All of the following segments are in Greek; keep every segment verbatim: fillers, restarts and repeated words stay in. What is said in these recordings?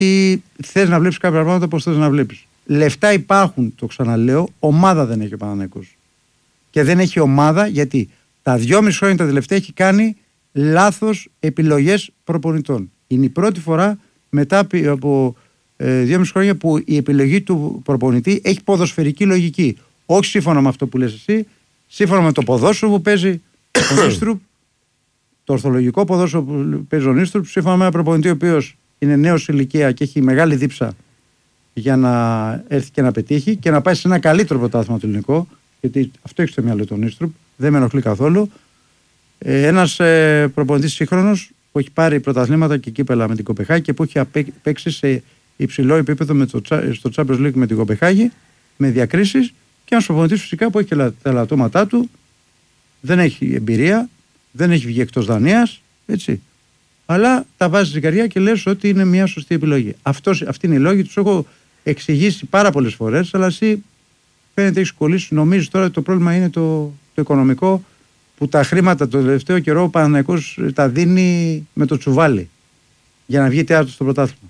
ή θες να βλέπεις κάποια πράγματα πώς θες να βλέπεις. Λεφτά υπάρχουν, το ξαναλέω, ομάδα δεν έχει ο Παναθηναϊκός. Και δεν έχει ομάδα γιατί τα δυόμιση χρόνια τα τελευταία έχει κάνει λάθος επιλογές προπονητών. Είναι η πρώτη φορά μετά από ε, δυόμιση χρόνια που η επιλογή του προπονητή έχει ποδοσφαιρική λογική. Όχι σύμφωνα με αυτό που λες εσύ, σύμφωνα με το ποδόσφαιρο που παίζει ο Νίστρουπ, το ορθολογικό ποδόσφαιρο που παίζει ο Νίστρουπ, σύμφωνα με ένα προπονητή ο οποίος είναι νέος ηλικία και έχει μεγάλη δίψα για να έρθει και να πετύχει και να πάει σε ένα καλύτερο πρωτάθλημα του ελληνικό, γιατί αυτό έχει στο μυαλό του Νίστρουπ, δεν με ενοχλεί καθόλου. Ε, ένας ε, προπονητής σύγχρονος που έχει πάρει πρωταθλήματα και κύπελα με την Κοπεχάγη και που έχει παίξει σε υψηλό επίπεδο με το, στο Champions League με την Κοπεχάγη, με διακρίσεις, και ένας προπονητής φυσικά που έχει και τα ελαττώματά του, δεν έχει εμπειρία, δεν έχει βγει εκτός Δανίας, έτσι. Αλλά τα βάζει στην καρδιά και λες ότι είναι μια σωστή επιλογή. Αυτός, αυτή είναι η λόγη, τους έχω εξηγήσει πάρα πολλές φορές, αλλά εσύ φαίνεται έχεις κολλήσει. Νομίζεις τώρα ότι το πρόβλημα είναι το, το οικονομικό, που τα χρήματα το τελευταίο καιρό ο Παναθηναϊκός τα δίνει με το τσουβάλι για να βγει τέταρτο στο πρωτάθλημα.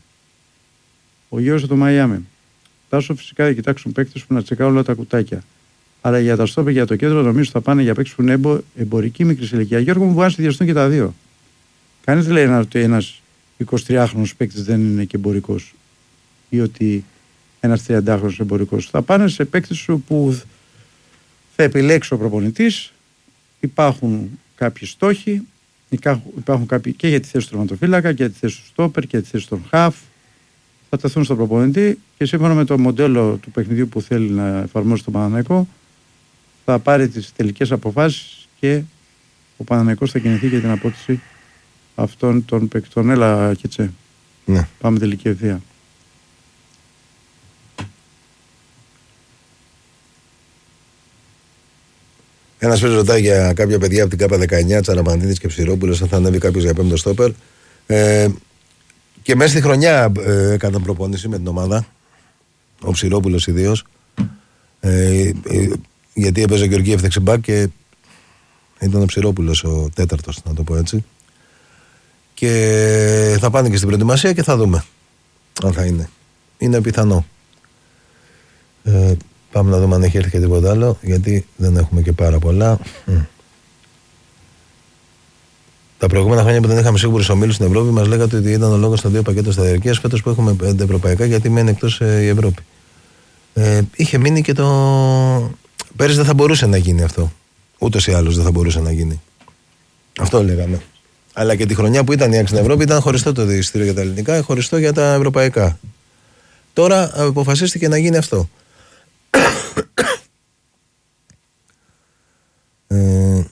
Ο Γιώργος από το Μαϊάμι. Τάσο, φυσικά θα κοιτάξουν παίκτες που να τσεκάρουν όλα τα κουτάκια. Αλλά για τα στόπερ, για το κέντρο, νομίζω θα πάνε για παίκτες που είναι εμπο, εμπορική μικρή ηλικία. Γιώργο μου, βάζει διαστούν και τα δύο. Κανείς δεν λέει ότι ένας εικοσιτριάχρονος παίκτης δεν είναι και εμπορικός ή ότι ένας τριαντάχρονος εμπορικός. Θα πάνε σε παίκτες που θα επιλέξει ο προπονητής. Υπάρχουν κάποιοι στόχοι, υπάρχουν κάποιοι και για τη θέση του τερματοφύλακα και για τη θέση του στόπερ και για τη θέση των χαφ. Θα τεθούν στον προπονητή και σύμφωνα με το μοντέλο του παιχνιδιού που θέλει να εφαρμόσει το Παναθηναϊκό θα πάρει τις τελικές αποφάσεις και ο Παναθηναϊκός θα κινηθεί για την απότηση αυτών των παικτών. Έλα, Κιτσέ. Ναι. Πάμε τελική ευθεία. Ένας φίλος ρωτάει για κάποια παιδιά από την ΚΑΠΑ δεκαεννιά, Τσαραμαντίδης και Ψηρόπουλος, αν θα ανέβει κάποιος για πέμπτο στόπερ. Ε, και μέσα στη χρονιά ε, έκαναν προπόνηση με την ομάδα, ο Ψηρόπουλος ιδίως, ε, ε, γιατί έπαιζε ο Γεωργίευ δεξιμπάκ και ήταν ο Ψηρόπουλος ο τέταρτος, να το πω έτσι. Και θα πάνε και στην προετοιμασία και θα δούμε αν θα είναι. Είναι πιθανό. Ε, Πάμε να δούμε αν έχει έρθει και τίποτα άλλο, γιατί δεν έχουμε και πάρα πολλά. Mm. Τα προηγούμενα χρόνια που δεν είχαμε σίγουρους ομίλους στην Ευρώπη, μας λέγατε ότι ήταν ο λόγος των δύο πακέτων σταδιαρκείας. Φέτος που έχουμε πέντε ευρωπαϊκά, γιατί μένει εκτός ε, η Ευρώπη. Ε, είχε μείνει και το. Πέρυσι δεν θα μπορούσε να γίνει αυτό. Ούτως ή άλλως δεν θα μπορούσε να γίνει. Αυτό λέγαμε. Αλλά και τη χρονιά που ήταν η ΑΕΚ στην Ευρώπη ήταν χωριστό το εισιτήριο για τα ελληνικά, χωριστό για τα ευρωπαϊκά. Τώρα αποφασίστηκε να γίνει αυτό. Ε,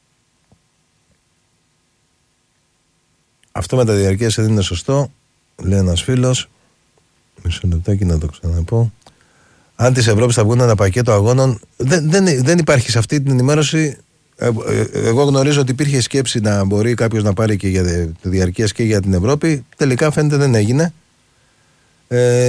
αυτό με τα διαρκείας δεν είναι σωστό, λέει ένας φίλος. Μισό λεπτάκι να το ξαναπώ. Αν της Ευρώπης θα βγουν ένα πακέτο αγώνων, δεν, δεν, δεν υπάρχει σε αυτή την ενημέρωση. ε, ε, Εγώ γνωρίζω ότι υπήρχε σκέψη να μπορεί κάποιος να πάρει και για τη διαρκείας και για την Ευρώπη. Τελικά φαίνεται δεν έγινε. ε,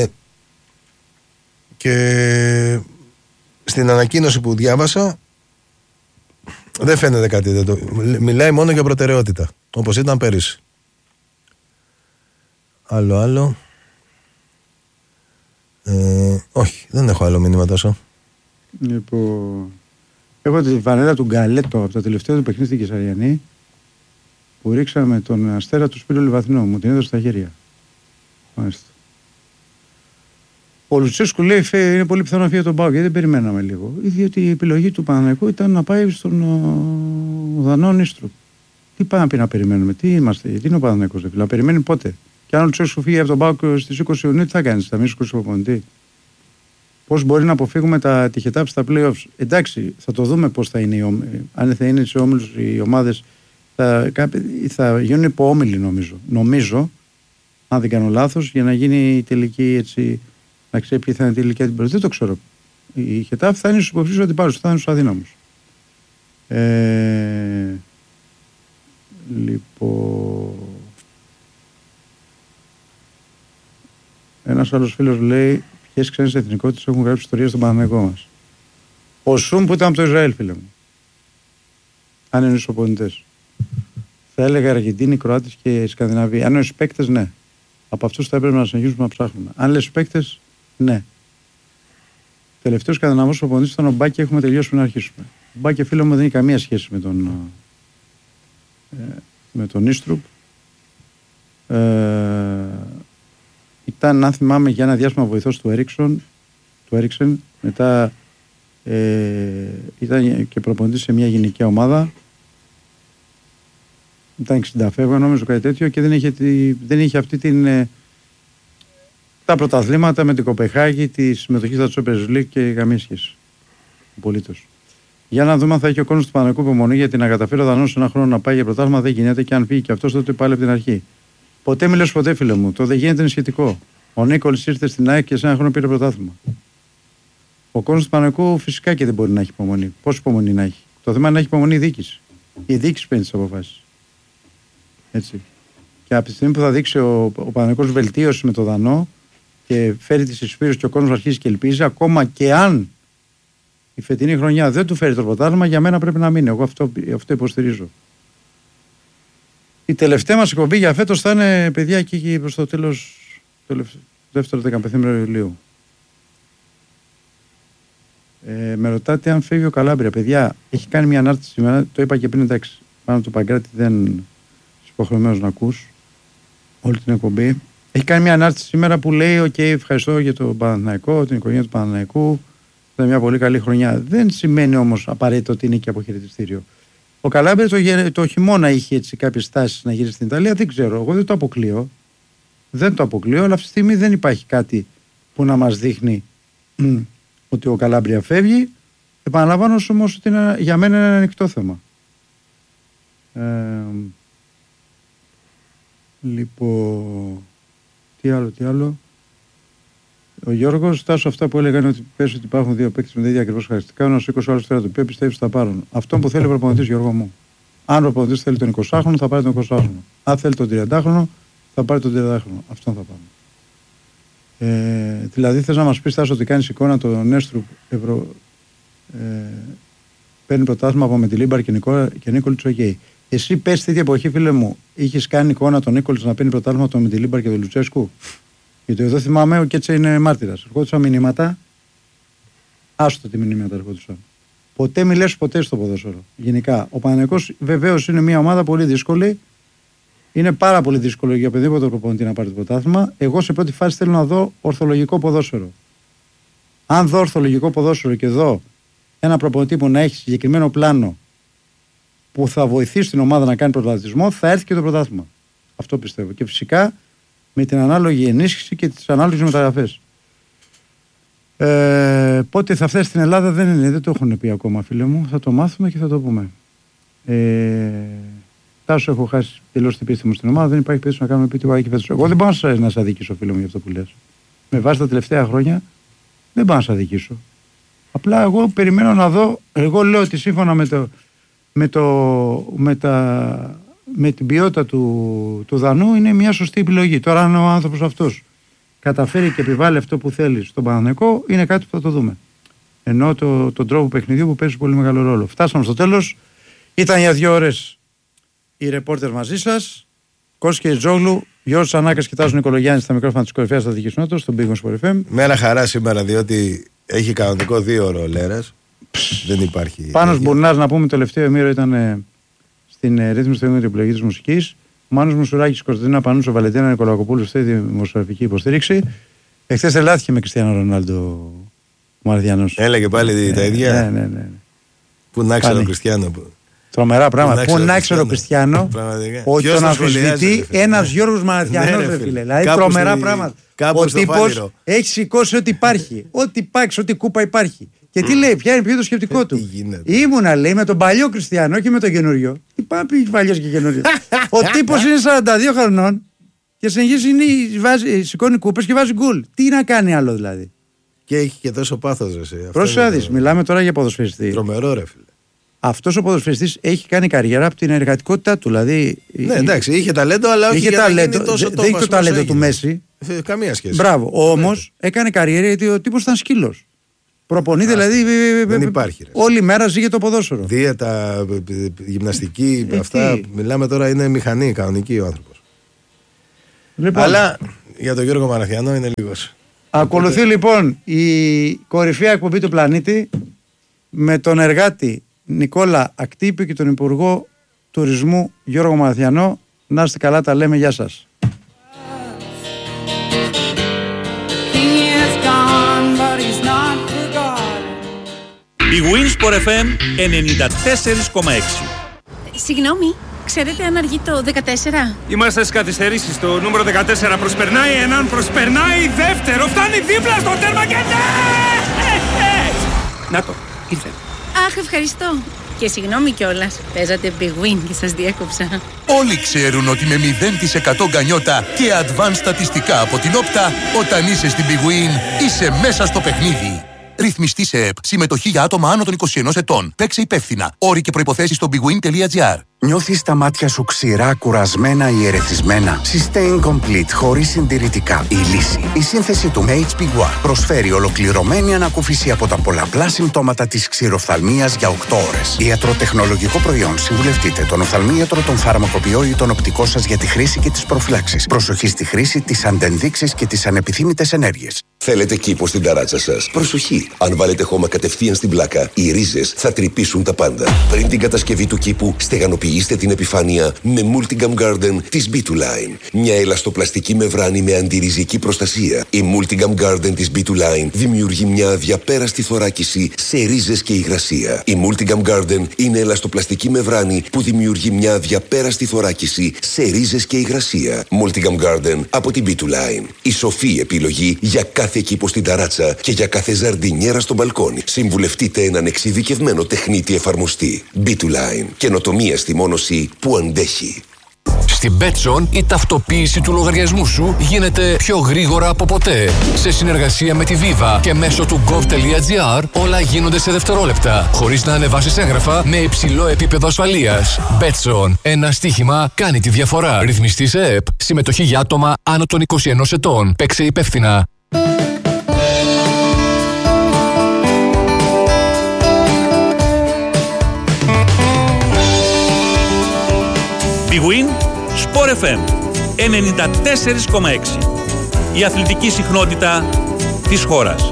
Και στην ανακοίνωση που διάβασα δεν φαίνεται κάτι. Δεν το... Μιλάει μόνο για προτεραιότητα, όπως ήταν πέρυσι. Άλλο άλλο ε, όχι, δεν έχω άλλο μήνυμα τόσο. Λοιπόν, έχω τη βαρέλα του Γκαλέτο από το τελευταίο του παιχνίδι στην Κεσαριανή που ρίξαμε τον Αστέρα του Σπύρο Λιβαθινό. Μου την έδωσε στα χέρια. Μάλιστα. Ο Λουτσέσκου λέει είναι πολύ πιθανό να φύγει τον ΠΑΟΚ, γιατί δεν περιμέναμε λίγο. Διότι η επιλογή του Παναθηναϊκού ήταν να πάει στον ο, Δανό Νίστρουπ. Τι πάει να πει να περιμένουμε, τι είμαστε, τι είναι ο Παναθηναϊκός, να περιμένει πότε. Και αν ο Λουτσέσκου φύγει από τον ΠΑΟΚ στις είκοσι Ιουνίου, τι θα κάνει, θα μείνει είκοσι προπονητή. Πώς μπορεί να αποφύγουμε τα τυχετάψη στα playoffs. Εντάξει, θα το δούμε πώς θα είναι. Οι, αν θα είναι σε όμιλους οι ομάδες, θα, θα γίνουν υποόμιλοι νομίζω. Νομίζω, αν δεν κάνω λάθος, για να γίνει η τελική έτσι. Να ξέρει ποιοι θα είναι τη ηλικία την πρώτη. Δεν το ξέρω. Η Χετάφ θα είναι στους υποψήφιους αντιπάλους, θα είναι στους αδύναμους. Ε, λοιπόν. Ένας άλλος φίλος λέει: ποιες ξένες εθνικότητες έχουν γράψει ιστορία στον Παναθηναϊκό μας. Ο Σουμ που ήταν από το Ισραήλ, φίλε μου. Αν είναι στους οπονητές. Θα έλεγα Αργεντίνοι, Κροάτες και Σκανδιναβοί. Αν είναι στους παίκτες, ναι. Από αυτούς θα έπρεπε να συνεχίσουμε να ψάχνουμε. Αν λες παίκτες, ναι. Τελευταίος καταναμός προπονητής ήταν ο Μπάκη, έχουμε τελειώσει να αρχίσουμε. Ο Μπάκη, φίλο μου, δεν έχει καμία σχέση με τον, ε, με τον Ίστρουπ. Ε, ήταν, αν θυμάμαι, για ένα διάστημα βοηθός του Έριξον, του Έριξεν. Μετά ε, ήταν και προπονητής σε μια γυναικεία ομάδα. Ήταν εξήντα φεύγα, νομίζω, κάτι τέτοιο, και δεν είχε, τη, δεν είχε αυτή την... Ε, τα πρωταθλήματα με την Κοπεχάγη, τη συμμετοχή στα Champions League και καμία σχέση. Απολύτως. Για να δούμε αν θα έχει ο κόσμος του Παναθηναϊκού υπομονή, γιατί να καταφέρει ο Δανός ένα χρόνο να πάει για πρωτάθλημα δεν γίνεται, και αν φύγει και αυτός τότε πάλι από την αρχή. Ποτέ μιλες ποτέ, φίλε μου. Το δεν γίνεται είναι σχετικό. Ο Νίκολης ήρθε στην ΑΕΚ και σε ένα χρόνο πήρε πρωτάθλημα. Ο κόσμος του Παναθηναϊκού φυσικά και δεν μπορεί να έχει υπομονή. Πόση υπομονή να έχει? Το θέμα είναι να έχει υπομονή η διοίκηση. Η διοίκηση παίρνει τις αποφάσεις. Έτσι. Και από τη στιγμή που θα δείξει ο, ο Παναθηναϊκός βελτίωση με το Δανό και φέρει τις εισπύρες και ο κόσμος αρχίζει και ελπίζει, ακόμα και αν η φετινή χρονιά δεν του φέρει το πρωτάθλημα, για μένα πρέπει να μείνει. Εγώ αυτό, αυτό υποστηρίζω. Η τελευταία μας εκπομπή για φέτος θα είναι, παιδιά, εκεί προς το τέλος του δεύτερου δεκαπενθήμερο Ιουλίου. Ε, με ρωτάτε αν φεύγει ο Καλάμπρια. Παιδιά, έχει κάνει μια ανάρτηση σήμερα, το είπα και πριν, εντάξει, πάνω του Παγκράτη, δεν είσαι υποχρεωμένος να ακούς όλη την εκπομπή. Έχει κάνει μια ανάρτηση σήμερα που λέει: «Οκ, okay, ευχαριστώ για τον Παναθηναϊκό, την οικογένεια του Παναθηναϊκού. Ήταν μια πολύ καλή χρονιά». Δεν σημαίνει όμως απαραίτητο ότι είναι και αποχαιρετιστήριο. Ο Καλάμπρια το, το χειμώνα είχε έτσι κάποιες τάσεις να γυρίσει στην Ιταλία. Δεν ξέρω, εγώ δεν το αποκλείω. Δεν το αποκλείω, αλλά αυτή τη στιγμή δεν υπάρχει κάτι που να μας δείχνει μ, ότι ο Καλάμπρια φεύγει. Επαναλαμβάνω όμως ότι είναι, για μένα είναι ένα ανοιχτό θέμα. Ε, λοιπόν, τι άλλο, τι άλλο. Ο Γιώργος, Τάσο, αυτά που έλεγαν ότι πες ότι υπάρχουν δύο παίκτες με τα ίδια ακριβώς χαρακτηριστικά, ο ένας είκοσι, ο άλλος τριάντα, το οποίο πιστεύεις θα πάρουν. Αυτό που θέλει ο προπονητής, Γιώργο μου. Αν ο προπονητής θέλει τον εικοσάχρονο, θα πάρει τον εικοσάχρονο. Αν θέλει τον τριαντάχρονο, θα πάρει τον τριαντάχρονο. Αυτόν θα πάρει. Ε, δηλαδή, θες να μας πεις, Τάσο, ότι κάνεις εικόνα τον Έστρουπ Ευρω... ε, παίρνει πρωτάθλημα από με τη Λίμπαρ και, Νικόλα... και Νίκολιτς, οκ. Okay. Εσύ πες την ίδια εποχή, φίλε μου, είχες κάνει εικόνα τον Νίκολιτς να παίρνει πρωτάθλημα από με τη Λίμπαρ και τον Λουτσέσκου? Γιατί εδώ θυμάμαι, ο Κέτσε είναι μάρτυρας. Ερχόντουσαν μηνύματα. Άστο τι μηνύματα ερχόντουσαν. Ποτέ μη λες ποτέ στο ποδόσφαιρο. Γενικά. Ο Παναθηναϊκός βεβαίως είναι μια ομάδα πολύ δύσκολη. Είναι πάρα πολύ δύσκολο για οποιοδήποτε προπονητή να πάρει το πρωτάθλημα. Εγώ σε πρώτη φάση θέλω να δω ορθολογικό ποδόσφαιρο. Αν δω ορθολογικό ποδόσφαιρο και δω ένα προπονητή που να έχει συγκεκριμένο πλάνο που θα βοηθήσει την ομάδα να κάνει πρωταθλητισμό, θα έρθει και το πρωτάθλημα. Αυτό πιστεύω. Και φυσικά με την ανάλογη ενίσχυση και τις ανάλογες μεταγραφές. Ε, πότε θα φτάσει στην Ελλάδα δεν είναι, δεν το έχουν πει ακόμα, φίλε μου. Θα το μάθουμε και θα το πούμε. Ε, Τάσο, έχω χάσει τελώς την πίστη μου στην ομάδα. Δεν υπάρχει περίπτωση να κάνουμε επίτηγο και φέτος. Εγώ δεν πάω να σε αδικήσω, φίλε μου, για αυτό που λες. Με βάση τα τελευταία χρόνια δεν πάω να σε αδικήσω. Απλά εγώ περιμένω να δω. Εγώ λέω ότι σύμφωνα με, το, με, το, με, τα, με την ποιότητα του, του Δανού είναι μια σωστή επιλογή. Τώρα, αν ο άνθρωπος αυτός καταφέρει και επιβάλλει αυτό που θέλει στον Παναθηναϊκό, είναι κάτι που θα το δούμε. Ενώ το, τον τρόπο παιχνιδιού που παίζει πολύ μεγάλο ρόλο. Φτάσαμε στο τέλος. Ήταν για δύο ώρες οι ρεπόρτερ μαζί σας. Κώστας και Τζόγλου, Γιώργος Ανάκας και Τάσος Νικολογιάννης στα μικρόφωνα της κορυφαίας Αττικής Νότος, στον Big Wings Sport εφ εμ. Μέρα χαρά σήμερα, διότι έχει κανονικό δύο ώρο ο Λέρας. Δεν υπάρχει. Πάνος Μπουρνάς, να πούμε, το τελευταίο ημίρο ήταν ε, στην ε, ρύθμιση του επιλογή της μουσικής. Ο Μάνος Μουσουράκης, Κωνσταντίνα Πανούσο, Βαλεντίνα Νικολακοπούλου στη δημοσιογραφική υποστήριξη. Εχθές ελάθηκε με Κριστιάνο Ρονάλντο ο Μαρδιανός. Έλεγε πάλι ε, τα ίδια. Ναι, ναι, ναι. Πού να ξέρω ο Κριστιάνο. Τρομερά πράγματα. Πού να ξέρω ο Κριστιάνο ότι τον αμφισβητεί ένας Γιώργος Μαρδιανός, ρε φίλε. Δηλαδή τρομερά πράγματα. Ο τύπος έχει σηκώσει ό,τι υπάρχει. Ό,τι υπάρχει, ό,τι κούπα υπάρχει. Και τι λέει, ποια είναι ποιο το σκεπτικό του. Ήμουνα, λέει, με τον παλιό Κριστιάνο, όχι με τον καινούριο. Τι πάει παλιό και καινούριο. Ο τύπος είναι σαράντα δύο χρονών και συνεχίζει, σηκώνει κούπες και βάζει γκολ. Τι να κάνει άλλο δηλαδή. Και έχει και τόσο πάθος, ρε. Πρόσεχε, μιλάμε τώρα για ποδοσφαιριστή. Τρομερό, ρε φίλε. Αυτός ο ποδοσφαιριστής έχει κάνει καριέρα από την εργατικότητά του. Δηλαδή, ναι, εντάξει, είχε ταλέντο, αλλά όχι είχε για ταλέντο, να γίνει τόσο δεν είχε το ταλέντο του Μέση. Ε, καμία σχέση. Μπράβο. Όμως έκανε καριέρα γιατί ο τύπος ήταν σκύλος. Προπονεί, δηλαδή. Δεν υπάρχει. Ρε. Όλη μέρα ζει για το ποδόσφαιρο. Δίαιτα, γυμναστική, ε, αυτά. Τι? Μιλάμε τώρα, είναι μηχανή, κανονική ο άνθρωπος. Λοιπόν, αλλά για τον Γιώργο Μαραθιανό είναι λίγος. Ακολουθεί λοιπόν η κορυφαία εκπομπή του πλανήτη με τον εργάτη Νικόλα Ακτύπη και τον Υπουργό Τουρισμού Γιώργο Μαραθιανό. Να είστε καλά, τα λέμε, γεια σας. Η Winsport εφ εμ ενενήντα τέσσερα κόμμα έξι. Συγγνώμη, ξέρετε αν αργεί το δεκατέσσερα? Είμαστε στις καθυστερήσεις. Το νούμερο δεκατέσσερα προσπερνάει έναν, προσπερνάει δεύτερο, φτάνει δίπλα στο τέρμα και ναι! Να το, ήρθε. Αχ, ευχαριστώ. Και συγγνώμη κιόλας, παίζατε Big Win και σας διέκοψα. Όλοι ξέρουν ότι με μηδέν τοις εκατό γκανιότα και advanced στατιστικά από την Όπτα, όταν είσαι στην Big Win, είσαι μέσα στο παιχνίδι. Ρυθμιστή σε ΕΠ. Συμμετοχή για άτομα άνω των είκοσι ενός ετών. Παίξε υπεύθυνα. Όροι και προϋποθέσεις στο bigwin τελεία gr. Νιώθεις τα μάτια σου ξηρά, κουρασμένα ή ερεθισμένα? Sustain Complete, χωρίς συντηρητικά. Η λύση. Η σύνθεση του έιτς πι One προσφέρει ολοκληρωμένη ανακούφιση από τα πολλαπλά συμπτώματα της ξηροφθαλμίας για οκτώ ώρες. Ιατροτεχνολογικό προϊόν. Συμβουλευτείτε τον οφθαλμίατρο, τον φαρμακοποιό ή τον οπτικό σας για τη χρήση και τις προφυλάξεις. Προσοχή στη χρήση, τις αντενδείξεις και τις ανεπιθύμητες ενέργειες. Θέλετε κήπο στην ταράτσα σας? Προσοχή! Αν βάλετε χώμα κατευθείαν στην πλάκα, οι ρίζες θα τρυπήσουν τα πάντα. Πριν την κατασκευή του κήπου, στεγανοποιήστε την επιφάνεια με Multigam Garden της μπι δύο Line. Μια ελαστοπλαστική μεμβράνη με αντιριζική προστασία. Η Multigam Garden της μπι δύο Line δημιουργεί μια αδιαπέραστη θωράκιση σε ρίζες και υγρασία. Η Multigam Garden είναι ελαστοπλαστική μεμβράνη που δημιουργεί μια αδιαπέραστη θωράκιση σε ρίζες και υγρασία. Multigam Garden από την μπι δύο Line. Η σοφή επιλογή για κάθε κήπο στην ταράτσα και για κάθε ζαρντινιέρα στο μπαλκόνι. Συμβουλευτείτε έναν εξειδικευμένο τεχνίτη εφαρμοστή. μπι δύο Line. Καινοτομία στη μόνωση που αντέχει. Στην Betson η ταυτοποίηση του λογαριασμού σου γίνεται πιο γρήγορα από ποτέ. Σε συνεργασία με τη Viva και μέσω του gov.gr όλα γίνονται σε δευτερόλεπτα, χωρίς να ανεβάσεις έγγραφα, με υψηλό επίπεδο ασφαλείας. Betson. Ένα στοίχημα κάνει τη διαφορά. Ρυθμιστή σε ΕΠ. Συμμετοχή για άτομα άνω των είκοσι ενός ετών. Παίξε υπεύθυνα. Big Win Sport εφ εμ ενενήντα τέσσερα κόμμα έξι. Η αθλητική συχνότητα της χώρας.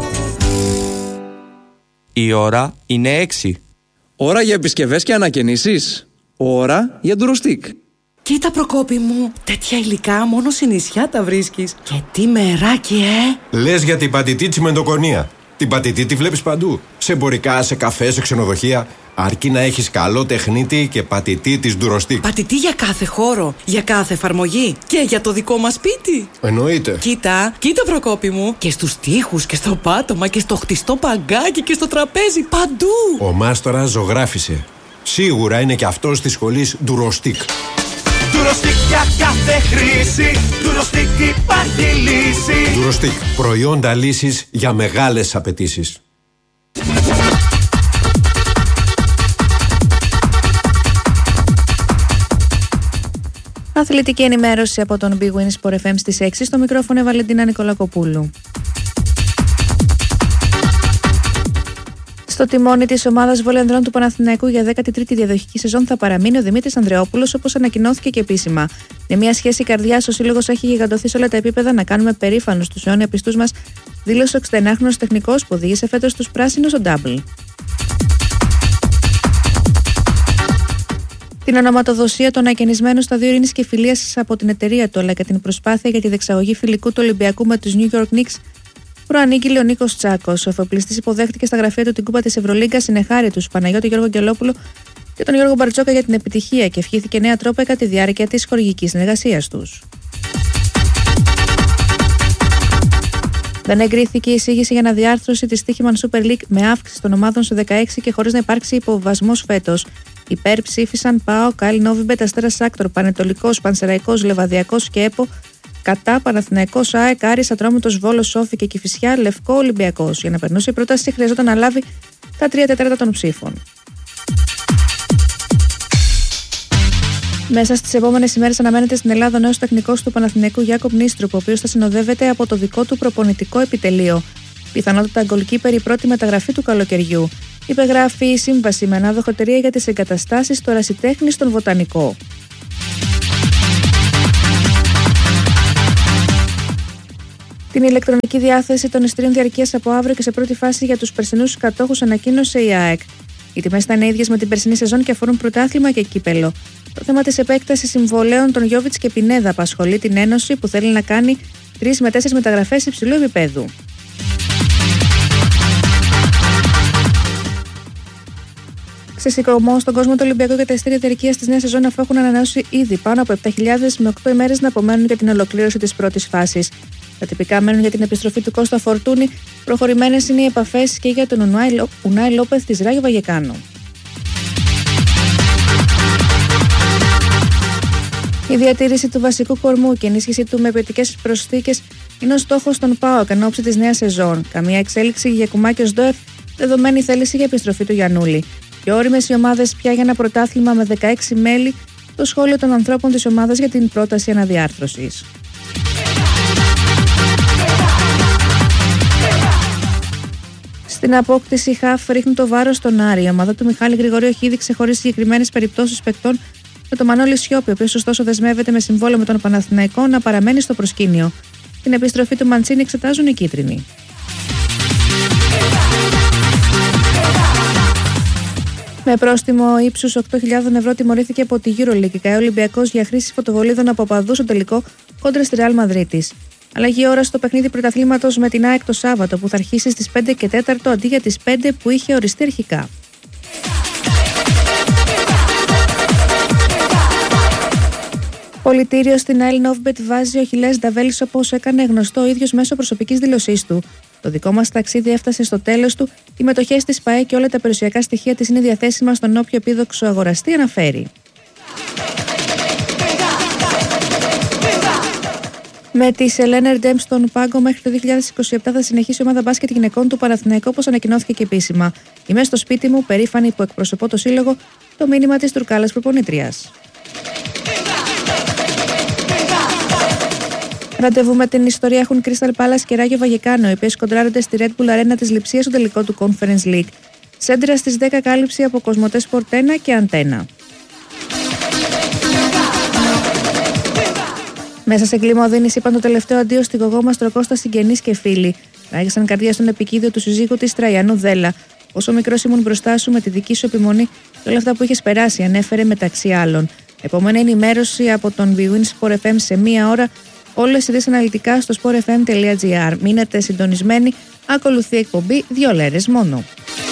Η ώρα είναι έξι. Ώρα για επισκευές και ανακαινήσεις. Ώρα για ντουροστίκ. Κοίτα, Προκόπη μου, τέτοια υλικά μόνο σε νησιά τα βρίσκεις. Και τι μεράκι, ε! Λες για την πατητή τσιμεντοκονία. Την πατητή τη βλέπεις παντού. Σε εμπορικά, σε καφέ, σε ξενοδοχεία. Αρκεί να έχεις καλό τεχνίτη και πατητή της ντουροστίκ. Πατητή για κάθε χώρο, για κάθε εφαρμογή και για το δικό μας σπίτι. Εννοείται. Κοίτα, κοίτα, Προκόπη μου. Και στους τοίχους και στο πάτωμα και στο χτιστό παγκάκι και στο τραπέζι, παντού. Ο μάστορας ζωγράφισε. Σίγουρα είναι και αυτός της σχολής ντουροστίκ. Ντουροστίκ για κάθε χρήση. Ντουροστίκ υπάρχει λύση. Ντουροστίκ. Προϊόντα λύσης για μεγάλες απαιτήσεις. Αθλητική ενημέρωση από τον Big Win Sport εφ εμ στις έξι. Στο μικρόφωνο Βαλεντίνα Νικολακοπούλου. Στο τιμόνι της ομάδας βολεανδρών του Παναθηναϊκού για δέκατη τρίτη διαδοχική σεζόν θα παραμείνει ο Δημήτρης Ανδρεόπουλος, όπως ανακοινώθηκε και επίσημα. Με μια σχέση καρδιάς, ο σύλλογος έχει γιγαντωθεί σε όλα τα επίπεδα. Να κάνουμε περήφανους τους αιώνια πιστούς μας, δήλωσε ο εξηντενάχρονος τεχνικός που οδήγησε φέτος τους πράσινους ο Double. Την ονοματοδοσία των ακενισμένων σταδίου ειρήνης και φιλίας από την εταιρεία του, αλλά και την προσπάθεια για τη διεξαγωγή φιλικού του Ολυμπιακού με τους New York Knicks, προανήγγειλε ο Νίκος Τσάκος. Ο εφοπλιστής υποδέχτηκε στα γραφεία του την κούπα της Ευρωλίγκας, συνεχάρη τους Παναγιώτη Γιώργο Γκελόπουλο και τον Γιώργο Μπαρτζόκα για την επιτυχία και ευχήθηκε νέα τρόπα κατά τη διάρκεια της χορηγικής συνεργασίας τους. Δεν εγκρίθηκε η εισήγηση για αναδιάρθρωση της Τύχημαν Super League με αύξηση των ομάδων σε δεκαέξι και χωρίς να υπάρξει υποβασμός φέτος. Υπέρ ψήφισαν ΠΑΟΚ, ΑΕΛ, Νόβιμπετ, Αστέρας Άκτορ, Πανετολικός, Πανσεραϊκός, Λεβαδιακός και ΕΠΟ. Κατά Παναθηναϊκός, ΑΕΚ, Άρης, Ατρόμητος, Βόλος, Σόφι και Κηφισιά, Λευκό, Ολυμπιακός. Για να περνούσε η πρόταση χρειαζόταν να λάβει τα τρία τέταρτα των ψήφων. Μέσα στις επόμενες ημέρες αναμένεται στην Ελλάδα ο νέος τεχνικός του Παναθηναϊκού Γιάκοπ Νίστρουπ, ο οποίος θα συνοδεύεται από το δικό του προπονητικό επιτελείο. Πιθανότατα γκολκίπερ η πρώτη μεταγραφή του καλοκαιριού. Υπεγράφει η σύμβαση με ανάδοχο εταιρεία για τις εγκαταστάσεις στο ερασιτέχνη στον Βοτανικό. Την ηλεκτρονική διάθεση των εισιτηρίων διαρκείας από αύριο και σε πρώτη φάση για τους περσινούς κατόχους ανακοίνωσε η ΑΕΚ. Οι τιμές ήταν ίδιες με την περσινή σεζόν και αφορούν πρωτάθλημα και κύπελο. Το θέμα της επέκτασης συμβολέων των Γιόβιτς και Πινέδα απασχολεί την Ένωση που θέλει να κάνει τρεις με τέσσερις μεταγραφές υψηλού επίπεδου. Ξεσηκωμό στον κόσμο του Ολυμπιακού για τα εισιτήρια διαρκείας της νέας σεζόν, αφού έχουν ανανεώσει ήδη πάνω από επτά χιλιάδες με οκτώ ημέρες να απομένουν για την ολοκλήρωση της πρώτης φάσης. Τα τυπικά μένουν για την επιστροφή του Κώστα Φορτούνη. Προχωρημένες είναι οι επαφές και για τον Ουνάι Λόπεθ της Ράγιο Βαγεκάνο. Η διατήρηση του βασικού κορμού και η ενίσχυση του με ποιοτικές προσθήκες είναι ο στόχος των ΠΑΟΚ εν ώψη της νέας σεζόν. Καμία εξέλιξη για Κουμάκη ως ΔΟΕΦ, δεδομένη θέληση για επιστροφή του Γιαννούλη. Και όριμες οι ομάδες πια για ένα πρωτάθλημα με δεκαέξι μέλη, το σχόλιο των ανθρώπων της ομάδας για την πρόταση αναδιάρθρωσης. Στην απόκτηση χαφ ρίχνουν το βάρος στον Άρη. Η ομάδα του Μιχάλη Γρηγορίου έχει ήδη ξεχωρίσει συγκεκριμένες περιπτώσεις παικτών, με τον Μανώλη Σιώπη, ο οποίος ωστόσο δεσμεύεται με συμβόλαιο με τον Παναθηναϊκό να παραμένει στο προσκήνιο. Την επιστροφή του Μαντσίνη εξετάζουν οι κίτρινοι. Με πρόστιμο ύψους οκτώ χιλιάδες ευρώ τιμωρήθηκε από τη EuroLeague η ΚΑΕ Ολυμπιακός για χρήση φωτοβολίδων από οπαδούς στο τελικό κόντρα στη Ρεάλ Μαδρίτης. Αλλαγή ώρα στο παιχνίδι πρωταθλήματος με την ΑΕΚ το Σάββατο που θα αρχίσει στις πέντε και τέσσερα αντί για τις πέντε που είχε οριστεί αρχικά. Πολιτήριο στην Άιλ Νόβμπετ βάζει ο Χιλές Νταβέλης, όπως έκανε γνωστό ο ίδιος μέσω προσωπικής δήλωσής του. Το δικό μας ταξίδι έφτασε στο τέλος του. Οι μετοχές της ΠΑΕ και όλα τα περιουσιακά στοιχεία της είναι διαθέσιμα στον όποιο επίδοξο αγοραστή, αναφέρει. Με τη Σελένα Ερντέμ στον πάγκο μέχρι το δύο χιλιάδες είκοσι επτά θα συνεχίσει η ομάδα μπάσκετ γυναικών του Παναθηναϊκού, όπως ανακοινώθηκε και επίσημα. Είμαι στο σπίτι μου, περήφανη που εκπροσωπώ το σύλλογο, το μήνυμα της Τουρκάλας προπονήτριας. Ραντεβού με την ιστορία έχουν Crystal Palace και Ράγιο Βαγεκάνο, οι οποίες κοντράρονται στη Red Bull Arena της Λειψίας στο τελικό του Conference League. Σέντρα στις δέκα κάλυψη από Κοσμοτέ Sport ένα και Αντένα. Μέσα σε κλίμα οδύνης είπαν το τελευταίο αντίο στη γογό Μαστροκώστα συγγενείς και φίλοι. Ράγισαν καρδιά στον επικίδιο του συζύγου της Τραϊανού Δέλα. Όσο μικρός ήμουν μπροστά σου με τη δική σου επιμονή και όλα αυτά που είχες περάσει, ανέφερε μεταξύ άλλων. Επόμενη ενημέρωση από τον Big Win Sport εφ εμ σε μία ώρα. Όλες οι ειδήσεις αναλυτικά στο sport f m τελεία g r. Μείνετε συντονισμένοι. Ακολουθεί εκπομπή δύο λέρες μόνο.